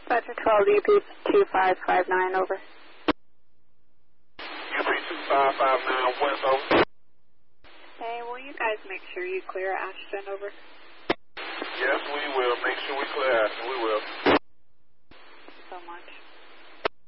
Dispatcher 12 UP2559, over. UP2559 West, over. Hey, will you guys make sure you clear Ashton, over? Yes, we will. Make sure we clear Ashton. We will. Thank you so much.